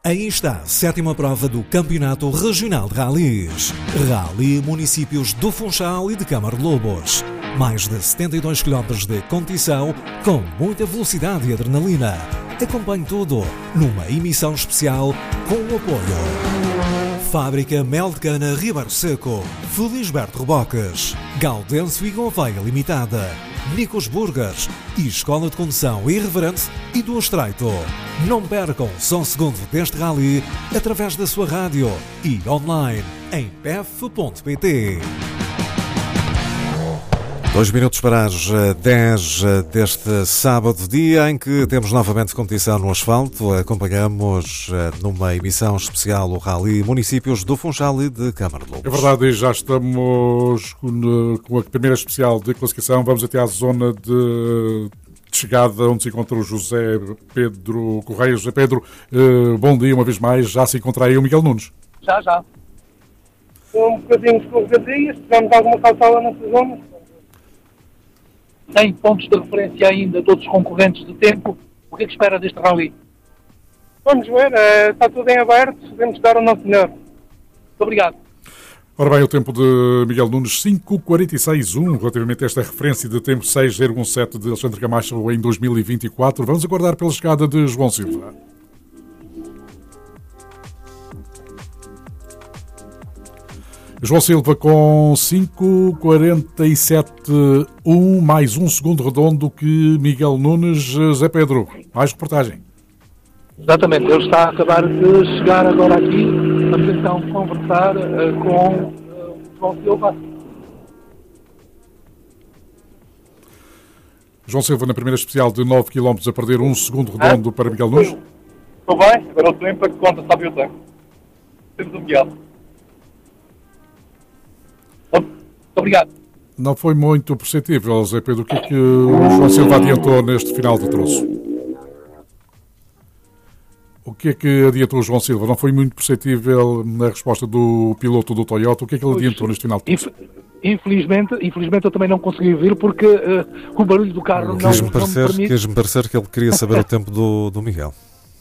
Aí está a 7ª prova do Campeonato Regional de Rallys. Rally Municípios do Funchal e de Câmara de Lobos. Mais de 72 km de competição com muita velocidade e adrenalina. Acompanhe tudo numa emissão especial com o apoio Fábrica Mel de Cana Ribeiro Seco, Felisberto Reboques, Gaudêncio e Gouveia Limitada, Nicos Burgers e Escola de Condução Irreverente e do Estreito. Não percam só um segundo deste rally através da sua rádio e online em pef.pt. 2 minutos para as 10 deste sábado, dia em que temos novamente competição no asfalto. Acompanhamos numa emissão especial o Rally Municípios do Funchal e de Câmara de Lobos. É verdade, e já estamos com a primeira especial de classificação. Vamos até à zona de chegada, onde se encontra o José Pedro Correia. José Pedro, bom dia uma vez mais. Já se encontra aí o Miguel Nunes? Já. Um bocadinho escorregadio, se tivermos alguma cautela nessa zona. Tem pontos de referência ainda de outros concorrentes de tempo. O que é que espera deste rally? Vamos ver, está tudo em aberto, devemos dar o nosso melhor. Muito obrigado. Ora bem, o tempo de Miguel Nunes, 5:46.1, relativamente a esta referência de tempo 6:017 de Alexandre Camacho em 2024. Vamos aguardar pela chegada de João Silva. João Silva com 5:47.1, mais um segundo redondo que Miguel Nunes. Zé Pedro, mais reportagem. Exatamente, ele está a acabar de chegar agora aqui. Vamos então conversar com João Silva. João Silva na primeira especial de 9 km a perder um segundo redondo para Miguel Nunes. Estou bem, agora o tempo é que conta, sabe o tempo. Temos o Miguel. Muito obrigado. Não foi muito perceptível, Zé Pedro. O que é que o João Silva adiantou neste final de troço? O que é que adiantou o João Silva? Não foi muito perceptível na resposta do piloto do Toyota. O que é que ele adiantou neste final de troço? Infelizmente eu também não consegui ouvir porque o barulho do carro não me permite. Quis-me parecer que ele queria saber o tempo do Miguel.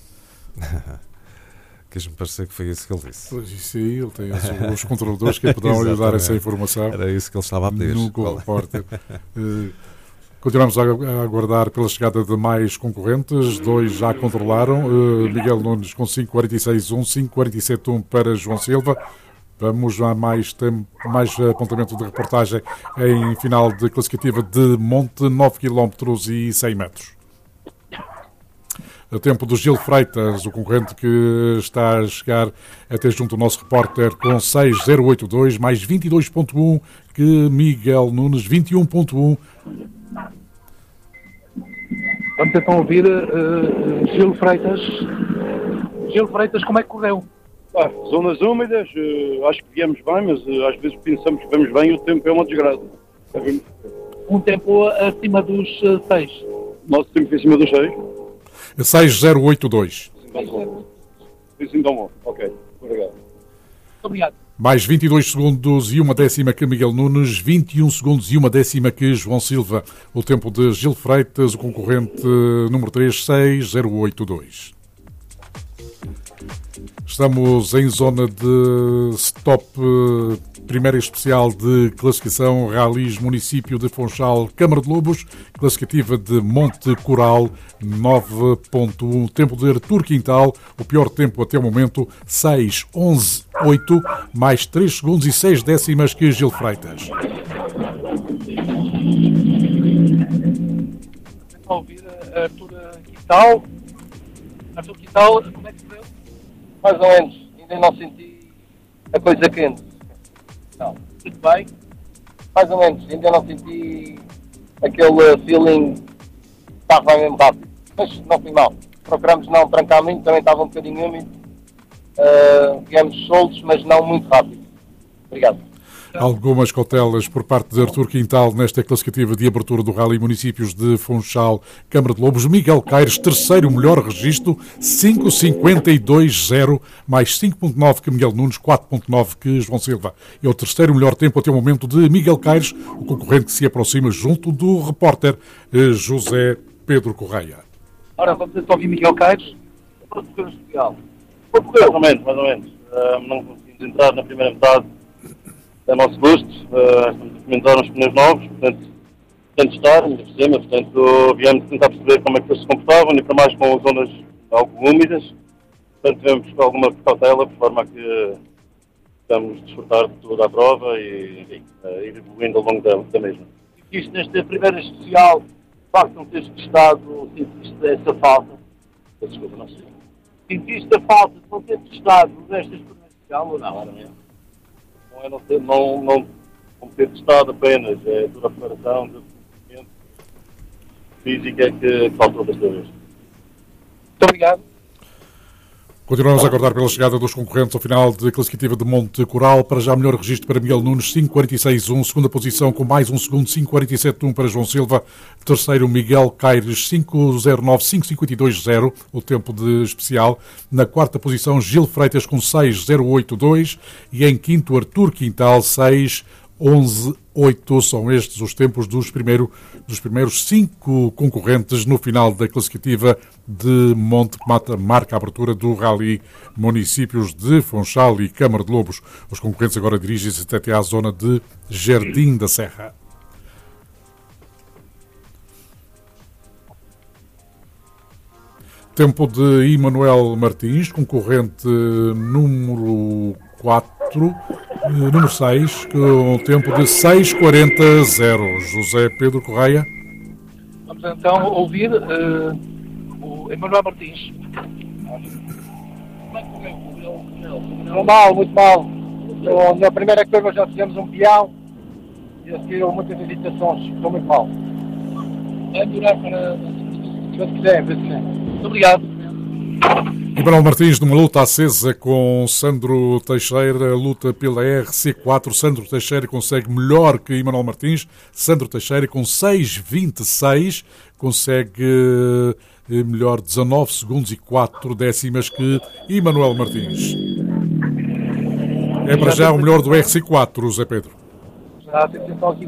Quis-me parecer que foi isso que ele disse. Pois isso aí, ele tem os controladores que poderão lhe dar essa informação. Era isso que ele estava a pedir. No Go Repórter. Continuamos a aguardar pela chegada de mais concorrentes. 2 já controlaram. Miguel Nunes com 5:46.1, 5:47.1 para João Silva. Vamos a mais apontamento de reportagem em final de classificativa de Monte, 9 km e 100 metros. A tempo do Gil Freitas, o concorrente que está a chegar até junto ao nosso repórter com 6:082, mais 22.1 que Miguel Nunes, 21.1. Vamos então ouvir Gil Freitas. Gil Freitas, como é que correu? Zonas úmidas, acho que viemos bem, mas às vezes pensamos que vamos bem e o tempo é uma desgraça. Um tempo acima dos 6. Nosso tempo foi acima dos 6. 6:082. Isso então bom. Ok, obrigado. Muito obrigado. Mais 22 segundos e uma décima que Miguel Nunes, 21 segundos e uma décima que João Silva. O tempo de Gil Freitas, o concorrente número 3, 6:082. Estamos em zona de stop, primeira especial de classificação, Rallys Município de Funchal, Câmara de Lobos, classificativa de Monte Coral, 9.1, tempo de Artur Quintal, o pior tempo até o momento, 6:11.8, mais 3 segundos e 6 décimas que Gil Freitas. Vou ouvir Artur Quintal. Artur Quintal, como é que correu? Mais ou menos, ainda não senti a coisa quente. Não. Tudo bem? Mais ou menos, ainda não senti aquele feeling que estava mesmo rápido. Mas não foi mal. Procuramos não trancar muito, também estava um bocadinho úmido. Viemos soltos, mas não muito rápido. Obrigado. Algumas cautelas por parte de Artur Quintal nesta classificativa de abertura do Rally Municípios de Funchal, Câmara de Lobos. Miguel Caires, terceiro melhor registro, 5:52.0, mais 5.9 que Miguel Nunes, 4.9 que João Silva. É o terceiro melhor tempo até o momento de Miguel Caires, o concorrente que se aproxima junto do repórter José Pedro Correia. Ora, vamos então ouvir Miguel Caires, produtor especial. Mais ou menos, mais ou menos. Não conseguimos entrar na primeira metade a nosso gosto. Estamos a experimentar uns pneus novos, portanto, testar, ainda por cima, portanto, viemos tentar perceber como é que eles se comportavam, e para mais com as zonas algo úmidas. Portanto, tivemos alguma cautela, por forma a que estamos a desfrutar de toda a prova e ir evoluindo ao longo da mesma. Isto nesta primeira especial, o facto de não teres testado, sentiste essa falta? Desculpa, não sei. Sentiste a falta de não ter testado nesta primeira especial ou não? Não é não ter testado apenas, é toda a preparação, todo o conhecimento físico é que faltou desta vez. Muito obrigado. Continuamos a aguardar pela chegada dos concorrentes ao final da classificativa de Monte Coral. Para já, melhor registro para Miguel Nunes, 5.46.1. Segunda posição com mais um segundo, 5.47.1 para João Silva. Terceiro, Miguel Caires, 5.09.552.0, o tempo de especial. Na quarta posição, Gil Freitas com 6.08.2. E em quinto, Artur Quintal, 6.11.8. São estes os tempos dos primeiros 5 concorrentes no final da classificativa de Monte, que marca a abertura do Rally Municípios de Funchal e Câmara de Lobos. Os concorrentes agora dirigem-se até à zona de Jardim da Serra. Tempo de Emanuel Martins, concorrente número 4, número 6, com tempo de 6.40.0. José Pedro Correia. Vamos então ouvir o Emanuel Martins. Muito mal, muito mal. Na primeira curva já fizemos um peão e a seguir houve muitas hesitações. Estou muito mal. É durar para... Se quiser. Muito obrigado. Emanuel Martins numa luta acesa com Sandro Teixeira, luta pela RC4. Sandro Teixeira consegue melhor que Emanuel Martins. Sandro Teixeira com 6.26 consegue melhor 19 segundos e 4 décimas que Emanuel Martins. É para já o melhor do RC4, Zé Pedro. Já tem que